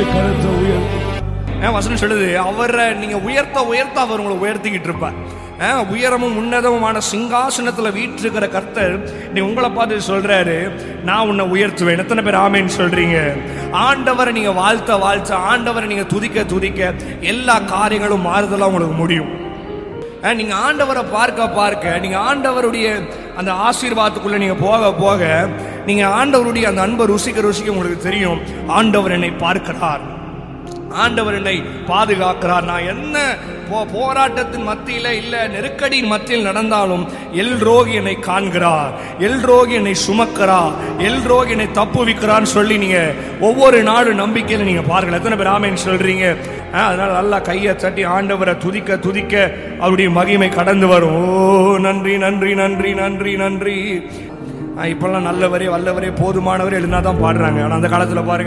கருத்தை உயர்த்தி வசனம் சொல்லுது, அவரை நீங்க உயர்த்த உயர்த்த அவர் உங்களை உயர்த்திக்கிட்டு இருப்பார். உயரமும் உன்னதமுமான சிங்காசனத்துல வீற்றிருக்கிற கர்த்தர் நீ உங்களை பார்த்து சொல்றாரு, நான் உன்னை உயர்த்துவேன். எத்தனை பேர் ஆமேன்னு சொல்றீங்க? ஆண்டவரை நீங்க வாழ்த்த வாழ்த்த, ஆண்டவரை நீங்க துதிக்க துதிக்க எல்லா காரியங்களும் மாறுதலா உங்களுக்கு முடியும். நீங்க ஆண்டவரை பார்க்க பார்க்க, நீங்க ஆண்டவருடைய அந்த ஆசீர்வாதத்துக்குள்ள நீங்க போக போக, நீங்க ஆண்டவருடைய அந்த அன்பை ருசிக்க ருசிக்க உங்களுக்கு தெரியும், ஆண்டவர் என்னை பார்க்கிறார், ஆண்டவர் என்னை பாதுகாக்கிறார். நான் என்ன போராட்டத்தின் மத்தியில இல்ல நெருக்கடியின் மத்தியில் நடந்தாலும் எல்ரோகி என்னை காண்கிறார், எல்ரோகி என்னை சுமக்கிறார், எல்ரோகி என்னை தப்புவிக்கிறான்னு சொல்லி நீங்க ஒவ்வொரு நாளும் நம்பிக்கையில நீங்க பாருங்கள். எத்தனை பேர் ஆமேன்னு சொல்றீங்க? அதனால நல்லா கையை தட்டி ஆண்டவரை துதிக்க துதிக்க அவருடைய மகிமை கடந்து வரும். ஓ நன்றி நன்றி நன்றி நன்றி நன்றி. இப்பெல்லாம் நல்லவரே வல்லவரே போதுமானவரே எழுதினாதான் பாடுறாங்க. ஆனா அந்த காலத்துல பாருங்க,